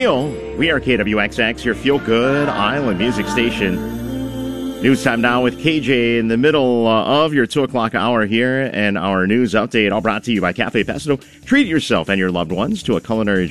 We are KWXX, your feel-good island music station. News time now with KJ in the middle of your 2 o'clock hour here, and our news update all brought to you by Cafe Pesto. Treat yourself and your loved ones to a culinary